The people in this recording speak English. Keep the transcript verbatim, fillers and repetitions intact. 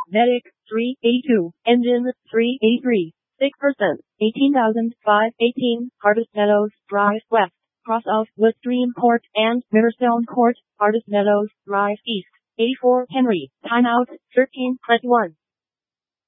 Medic, three eighty-two. Engine, three eighty-three. six percent, eighteen thousand five hundred eighteen. Harvest Meadows, Drive West. Cross of Woodstream Court and Mirrorstone Court, Harvest Meadows, Drive East. eighty-four Henry. Timeout, thirteen twenty-one.